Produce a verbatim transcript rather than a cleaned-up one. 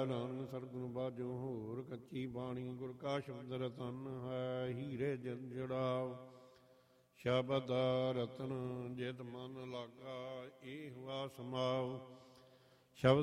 ਨਾਨਕ ਸਰਗੁਣ ਬਾਝੋਂ ਹੋਰ, ਕੱਚੀ ਬਾਣੀ ਗੁਰ ਕਾ ਸ਼ਬਦ ਰਤਨ ਹੈ। ਹੀਰੇ ਜਨ ਜੜਾਵ ਸ਼ਬਦ ਰਤਨ, ਜਿਤ ਮਨ ਲਾਗਾ ਏਹੁਆ ਸਮਾਉ। ਸ਼ਬਦ